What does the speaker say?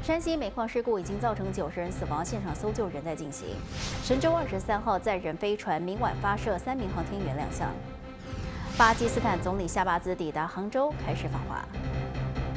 山西煤矿事故已经造成90人死亡，现场搜救仍在进行。神舟23号载人飞船明晚发射3名航天员亮相。巴基斯坦总理夏巴兹抵达杭州，开始访华。